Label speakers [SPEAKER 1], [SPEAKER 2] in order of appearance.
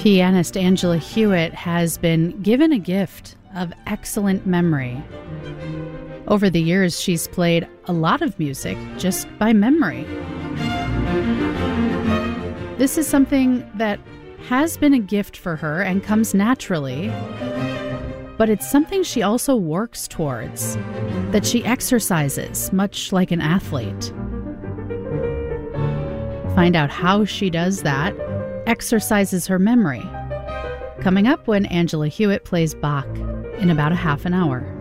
[SPEAKER 1] Pianist Angela Hewitt has been given a gift of excellent memory. Over the years, she's played a lot of music just by memory. This is something that has been a gift for her and comes naturally, but it's something she also works towards, that she exercises, much like an athlete. Find out how she does that, exercises her memory. Coming up when Angela Hewitt plays Bach in about a half an hour.